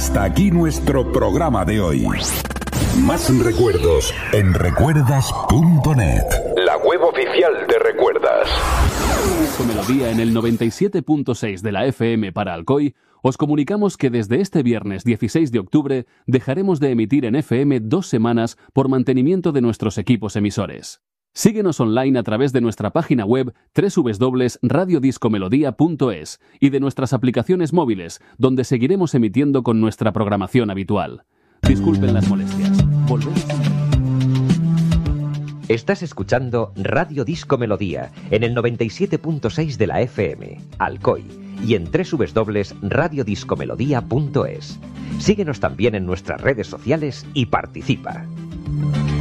Hasta aquí nuestro programa de hoy. Más recuerdos en recuerdas.net, la web oficial de Recuerdas. Con Melodía en el 97.6 de la FM para Alcoy, os comunicamos que desde este viernes 16 de octubre dejaremos de emitir en FM 2 semanas por mantenimiento de nuestros equipos emisores. Síguenos online a través de nuestra página web www.radiodiscomelodía.es y de nuestras aplicaciones móviles, donde seguiremos emitiendo con nuestra programación habitual. Disculpen las molestias. Volvemos. Estás escuchando Radio Disco Melodía en el 97.6 de la FM, Alcoy, y en www.radiodiscomelodía.es. Síguenos también en nuestras redes sociales y participa.